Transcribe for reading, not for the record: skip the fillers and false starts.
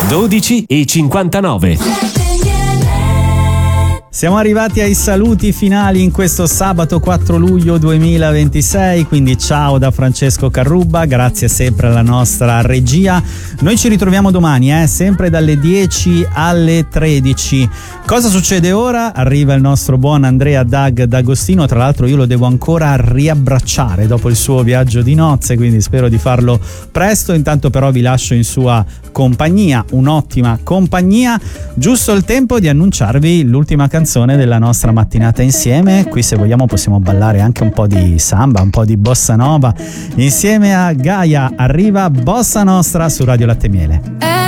12:59. Siamo arrivati ai saluti finali in questo sabato 4 luglio 2026, quindi ciao da Francesco Carrubba, grazie sempre alla nostra regia. Noi ci ritroviamo domani, sempre dalle 10 alle 13. Cosa succede ora? Arriva il nostro buon Andrea Dag D'Agostino, tra l'altro io lo devo ancora riabbracciare dopo il suo viaggio di nozze, quindi spero di farlo presto. Intanto però vi lascio in sua compagnia, un'ottima compagnia, giusto il tempo di annunciarvi l'ultima canzone della nostra mattinata insieme. Qui se vogliamo possiamo ballare anche un po' di samba, un po' di bossa nova. Insieme a Gaia arriva Bossa Nostra su Radio Latte Miele.